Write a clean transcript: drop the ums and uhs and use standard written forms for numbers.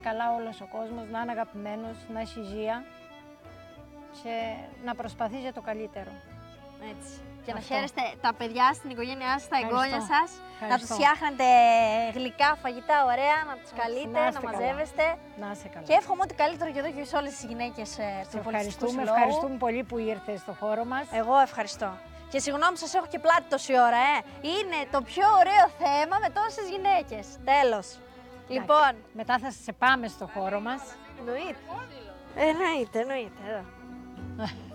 καλά όλος ο κόσμος, να είναι αγαπημένος, να έχει υγεία και να προσπαθεί για το καλύτερο. Έτσι. Και να Αυτό. χαίρεστε τα παιδιά στην οικογένειά σας, τα Ευχαριστώ. εγγόνια σας. Να τους Ευχαριστώ. φτιάχνετε γλυκά, φαγητά ωραία, να τους καλείτε, να είστε καλά. μαζεύεστε. Να είσαι καλά. Και εύχομαι ό,τι καλύτερο και εδώ και σε όλες τις γυναίκες του Πολιτιστικού Συλλόγου. Ευχαριστούμε πολύ που ήρθες στο χώρο μας. Εγώ ευχαριστώ. Και συγγνώμη, σας έχω και πλάτη τόση ώρα, Είναι το πιο ωραίο θέμα με τόσες γυναίκες. Τέλος. Λοιπόν. Μετά θα σε πάμε στο χώρο μας. Εννοείται. Εννοείται, εδώ.